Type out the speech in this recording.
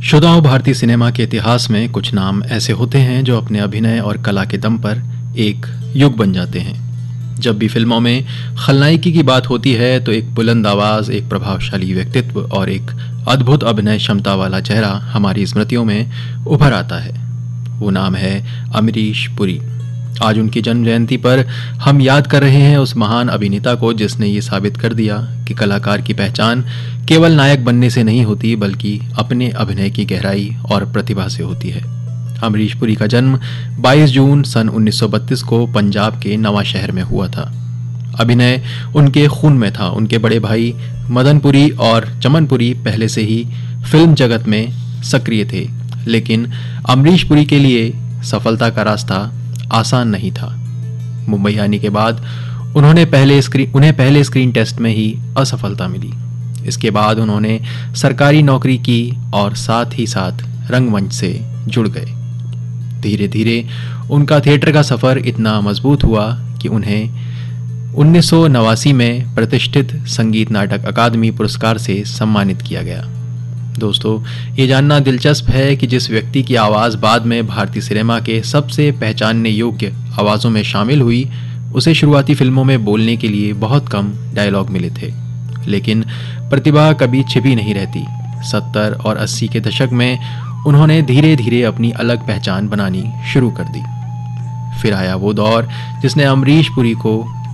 श्रोताओं, भारतीय सिनेमा के इतिहास में कुछ नाम ऐसे होते हैं जो अपने अभिनय और कला के दम पर एक युग बन जाते हैं। जब भी फिल्मों में खलनायकी की बात होती है तो एक बुलंद आवाज, एक प्रभावशाली व्यक्तित्व और एक अद्भुत अभिनय क्षमता वाला चेहरा हमारी स्मृतियों में उभर आता है। वो नाम है अमरीश पुरी। आज उनकी जन्म जयंती पर हम याद कर रहे हैं उस महान अभिनेता को जिसने ये साबित कर दिया कि कलाकार की पहचान केवल नायक बनने से नहीं होती बल्कि अपने अभिनय की गहराई और प्रतिभा से होती है। अमरीश पुरी का जन्म 22 जून सन 1932 को पंजाब के नवा शहर में हुआ था। अभिनय उनके खून में था। उनके बड़े भाई मदन पुरी और चमन पुरी पहले से ही फिल्म जगत में सक्रिय थे, लेकिन अमरीश पुरी के लिए सफलता का रास्ता आसान नहीं था। मुंबई आने के बाद उन्हें पहले स्क्रीन टेस्ट में ही असफलता मिली। इसके बाद उन्होंने सरकारी नौकरी की और साथ ही साथ रंगमंच से जुड़ गए। धीरे धीरे उनका थिएटर का सफर इतना मजबूत हुआ कि उन्हें 1989 में प्रतिष्ठित संगीत नाटक अकादमी पुरस्कार से सम्मानित किया गया। दोस्तों, ये जानना दिलचस्प है कि जिस व्यक्ति की आवाज़ बाद में भारतीय सिनेमा के सबसे पहचानने योग्य आवाज़ों में शामिल हुई, उसे शुरुआती फिल्मों में बोलने के लिए बहुत कम डायलॉग मिले थे, लेकिन प्रतिभा कभी छिपी नहीं रहती। 70 और 80 के दशक में उन्होंने धीरे धीरे अपनी अलग पहचान बनानी शुरू कर दी। फिर आया वो दौर जिसने अमरीश पुरी को